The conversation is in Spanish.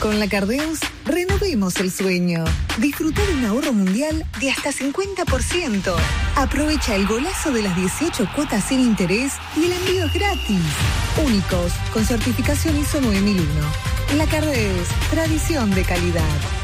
Con la Cardeus, renovemos el sueño. Disfruta de un ahorro mundial de hasta 50%. Aprovecha el golazo de las 18 cuotas sin interés y el envío es gratis. Únicos, con certificación ISO 9001. La Cardeus, tradición de calidad.